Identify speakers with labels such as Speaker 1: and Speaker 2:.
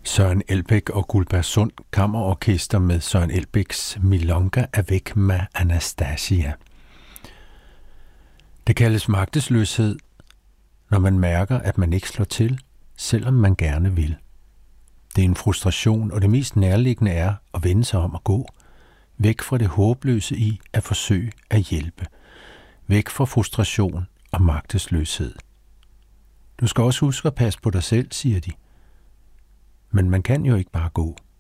Speaker 1: Søren Elbæk og Guldbergsund Kammerorkester med Søren Elbæks Milonga avec ma Anastasia. Det kaldes magtesløshed, når man mærker, at man ikke slår til, selvom man gerne vil. Det er en frustration, og det mest nærliggende er at vende sig om at gå, væk fra det håbløse i at forsøge at hjælpe, væk fra frustration og magtesløshed. Du skal også huske at passe på dig selv, siger de. Men man kan jo ikke bare gå.